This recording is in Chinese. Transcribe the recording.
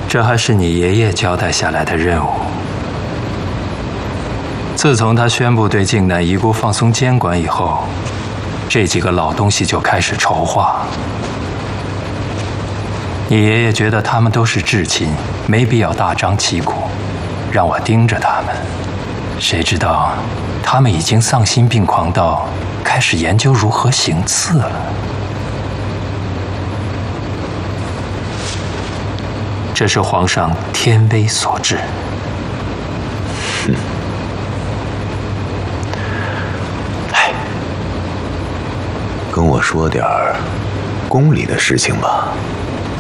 这还是你爷爷交代下来的任务。自从他宣布对靖南遗孤放松监管以后，这几个老东西就开始筹划。你爷爷觉得他们都是至亲，没必要大张旗鼓，让我盯着他们。谁知道，他们已经丧心病狂到开始研究如何行刺了。这是皇上天威所致。 跟我说点儿宫里的事情吧。